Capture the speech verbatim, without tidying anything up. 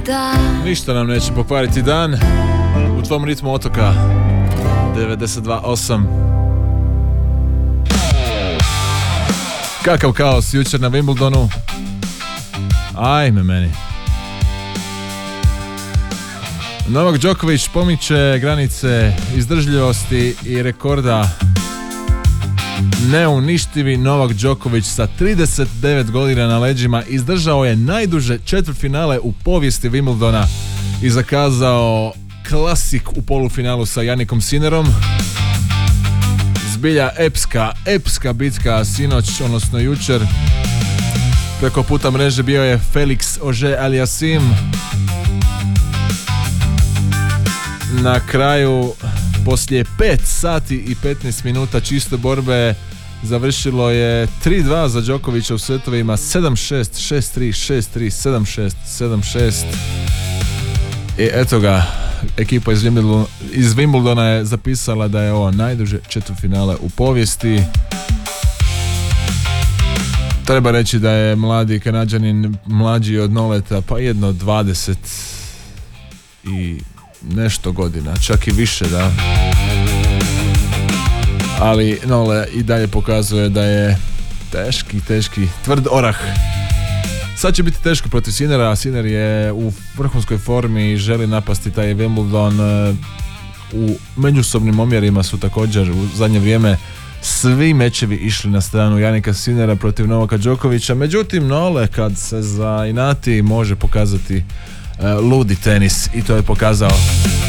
dan. Ništa nam neće pokvariti dan. U tvom ritmu otoka devedeset dva osam. Kakav kaos jučer na Wimbledonu. Ajme meni. Novak Đoković pomiče granice izdržljivosti i rekorda. Neuništivi Novak Đoković sa trideset devet godina na leđima izdržao je najduže četvrtfinale u povijesti Wimbledona i zakazao klasik u polufinalu sa Jannikom Sinnerom. Zbilja epska, epska bitka sinoć, odnosno jučer. Preko puta mreže bio je Felix Auger-Aliassime. Na kraju, poslije pet sati i petnaest minuta čiste borbe, završilo je tri dva za Đokovića u setovima sedam šest, šest tri, šest tri, sedam šest, sedam šest. I eto ga, ekipa iz Wimbledona, iz Wimbledona je zapisala da je ovo najduže četvrtfinale u povijesti. Treba reći da je mladi Kanađanin mlađi od Noleta pa jedno dvadeset i nešto godina, čak i više, da. Ali Nole i dalje pokazuje da je teški, teški, tvrd orah. Sad će biti teško protiv Sinnera. Sinner je u vrhunskoj formi i želi napasti taj Wimbledon. U međusobnim omjerima su također u zadnje vrijeme svi mečevi išli na stranu Jannika Sinnera protiv Novaka Đokovića. Međutim, Nole kad se zainati može pokazati uh, ludi tenis i to je pokazao.